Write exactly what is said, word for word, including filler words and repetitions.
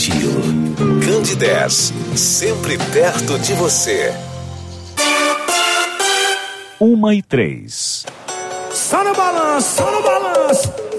estilo. Candidez, sempre perto de você. Uma e três. Só no balanço, só no balanço.